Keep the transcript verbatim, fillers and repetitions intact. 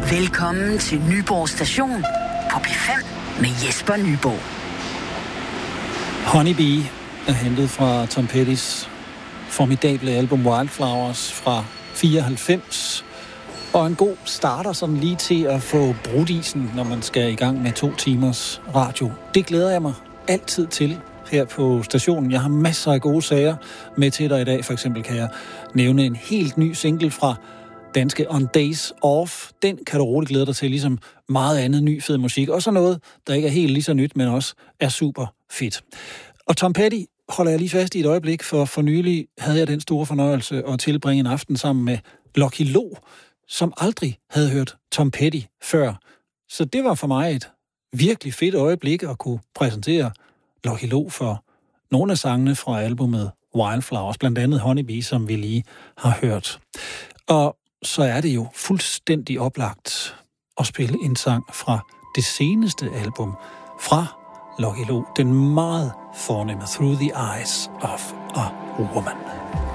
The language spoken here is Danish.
Velkommen til Nyborg Station på P fem med Jesper Nyborg. Honeybee er hentet fra Tom Pettys formidable album Wildflowers fra fireoghalvfems. Og en god starter sådan lige til at få brudt isen, når man skal i gang med to timers radio. Det glæder jeg mig altid til her på stationen. Jeg har masser af gode sager med til dig i dag. For eksempel kan jeg nævne en helt ny single fra danske On Days Off. Den kan du roligt glæde dig til, ligesom meget andet ny fed musik. Og så noget, der ikke er helt lige så nyt, men også er super fedt. Og Tom Petty holder jeg lige fast i et øjeblik, for for nylig havde jeg den store fornøjelse at tilbringe en aften sammen med Lucky Lo, som aldrig havde hørt Tom Petty før. Så det var for mig et virkelig fedt øjeblik at kunne præsentere Lucky Lo for nogle af sangene fra albumet Wildflowers, blandt andet Honeybee, som vi lige har hørt. Og så er det jo fuldstændig oplagt at spille en sang fra det seneste album fra Lucky Lo, den meget fornemme Through the Eyes of a Woman.